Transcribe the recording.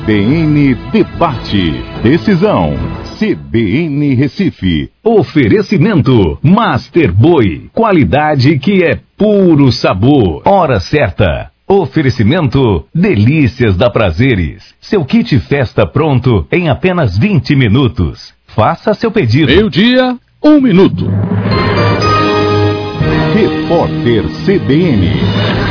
CBN Debate. Decisão. CBN Recife. Oferecimento Master Boi. Qualidade que é puro sabor. Hora certa. Oferecimento Delícias da Prazeres. Seu kit festa pronto em apenas 20 minutos. Faça seu pedido. 12:01. Repórter CBN.